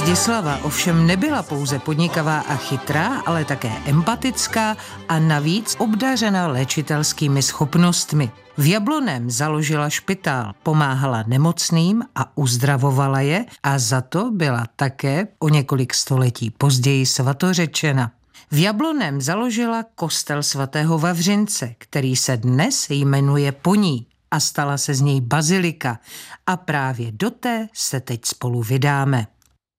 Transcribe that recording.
Zdislava ovšem nebyla pouze podnikavá a chytrá, ale také empatická a navíc obdařena léčitelskými schopnostmi. V Jablonném založila špitál, pomáhala nemocným a uzdravovala je a za to byla také o několik století později svatořečena. V Jablonném založila kostel svatého Vavřince, který se dnes jmenuje po ní a stala se z něj bazilika a právě do té se teď spolu vydáme.